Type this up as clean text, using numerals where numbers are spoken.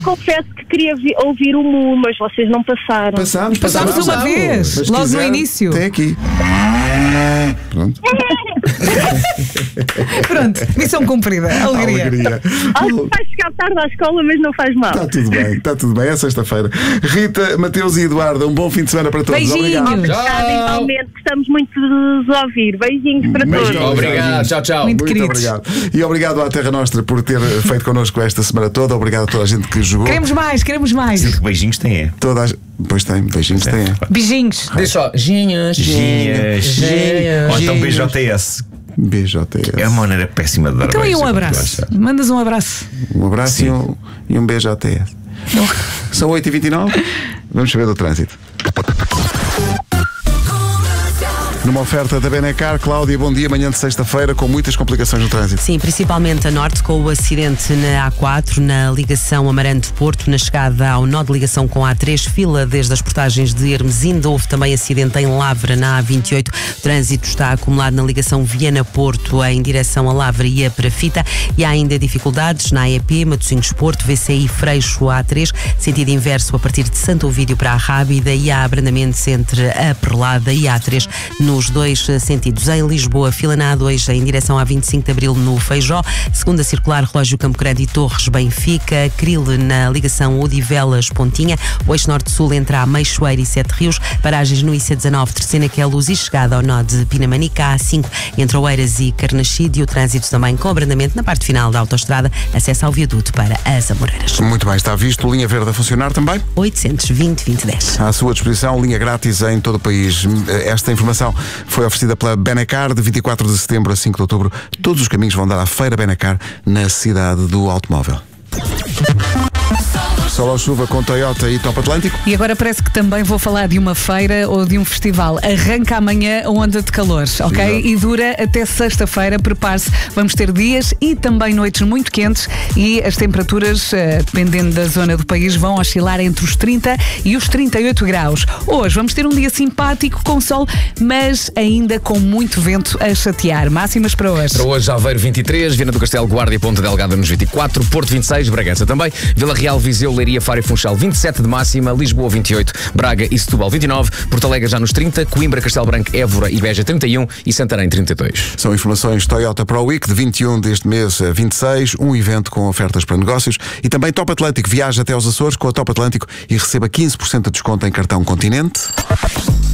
Confesso que queria ouvir o Mu, mas vocês não passaram. Passámos uma vez, Mas logo quiser, no início. Tem aqui. Pronto. Pronto, missão cumprida. Alegria. Algo vai chegar tarde à escola, mas não faz mal. Está tudo bem, é sexta-feira. Rita, Mateus e Eduardo, um bom fim de semana para todos. Beijinhos. Obrigada, igualmente. Gostamos muito de vos ouvir. Beijinhos para todos. Obrigado, tchau. Muito Muito queridos. obrigado. E obrigado à Terra Nostra por ter feito connosco esta semana toda. Obrigado a toda a gente que jogou. Queremos mais. Que beijinhos tem, é? Pois tem, beijinhos tem. Beijinhos. Diz só, ginhas. Ou então BJS. BJS. É uma maneira péssima de dar Então aí beijos, um é muito abraço. engraçado. Mandas um abraço. Um abraço e um beijo à TS. São 8h29. Vamos saber do trânsito. Numa oferta da Benacar, Cláudia, bom dia, manhã de sexta-feira, com muitas complicações no trânsito. Sim, principalmente a norte, com o acidente na A4, na ligação Amarante-Porto, na chegada ao nó de ligação com a A3, fila desde as portagens de Hermesinde. Houve também acidente em Lavra, na A28. O trânsito está acumulado na ligação Viana-Porto, em direção a Lavra e a Perafita. E há ainda dificuldades na AEP, Matosinhos-Porto, VCI, Freixo, A3, sentido inverso a partir de Santo Ovídio para a Rábida, e há abrandamentos entre a Perlada e a A3 nos dois sentidos. Em Lisboa, fila na A2 em direção à 25 de Abril no Feijó, segunda circular Relógio Campo Grande e Torres Benfica, Cril na ligação Odivelas Pontinha, o eixo norte-sul entre a Meixoeiro e Sete Rios, paragens no IC19 Terceira que é Luz e chegada ao nó de Pinamanica, A5 entre Oeiras e Carnaxide, e o trânsito também com abrandamento na parte final da autoestrada, acesso ao viaduto para as Amoreiras. Muito bem, está visto. Linha Verde a funcionar também? 820-2010. À sua disposição, linha grátis em todo o país. Esta informação foi oferecida pela Benacar de 24 de setembro a 5 de outubro. Todos os caminhos vão dar à Feira Benacar na cidade do automóvel. Sol ou chuva com Toyota e Top Atlântico. E agora parece que também vou falar de uma feira ou de um festival. Arranca amanhã a onda de calor, ok? Exato. E dura até sexta-feira. Prepare-se. Vamos ter dias e também noites muito quentes, e as temperaturas, dependendo da zona do país, vão oscilar entre os 30 e os 38 graus. Hoje vamos ter um dia simpático com sol, mas ainda com muito vento a chatear. Máximas para hoje. Para hoje, Aveiro 23, Viana do Castelo, Guarda e Ponta Delgada nos 24, Porto 26, Bragança também, Vila Real, Viseu, Leiria, Faro e Funchal 27 de máxima, Lisboa 28, Braga e Setúbal 29, Porto Alegre já nos 30, Coimbra, Castelo Branco, Évora e Beja 31 e Santarém 32. São informações Toyota Pro Week de 21 deste mês a 26, um evento com ofertas para negócios, e também Top Atlântico. Viaja até aos Açores com a Top Atlântico e receba 15% de desconto em cartão Continente.